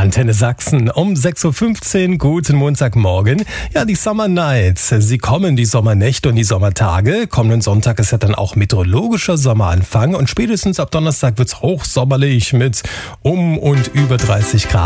Antenne Sachsen um 6.15 Uhr. Guten Montagmorgen. Ja, die Summer Nights. Sie kommen, die Sommernächte und die Sommertage. Kommenden Sonntag ist ja dann auch meteorologischer Sommeranfang. Und spätestens ab Donnerstag wird's hochsommerlich mit und über 30 Grad.